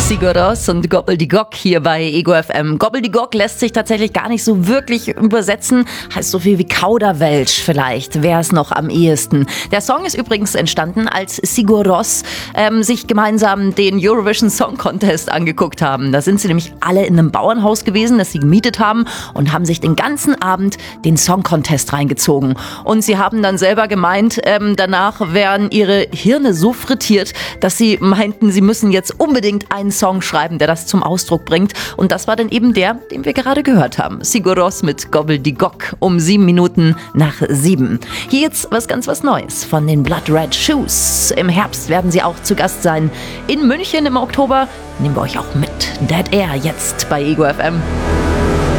Sigur Rós und Gobbeldigock hier bei Ego FM. Gobbeldigock lässt sich tatsächlich gar nicht so wirklich übersetzen. Heißt so viel wie Kauderwelsch vielleicht, wäre es noch am ehesten. Der Song ist übrigens entstanden, als Sigur Rós sich gemeinsam den Eurovision Song Contest angeguckt haben. Da sind sie nämlich alle in einem Bauernhaus gewesen, das sie gemietet haben und haben sich den ganzen Abend den Song Contest reingezogen. Und sie haben dann selber gemeint, danach wären ihre Hirne so frittiert, dass sie meinten, sie müssen jetzt unbedingt einen Song schreiben, der das zum Ausdruck bringt. Und das war dann eben der, den wir gerade gehört haben. Sigur Rós mit Gobbeldigock um 7 Minuten nach 7. Hier jetzt was Neues von den Blood Red Shoes. Im Herbst werden sie auch zu Gast sein. In München im Oktober nehmen wir euch auch mit. Dead Air jetzt bei Ego FM.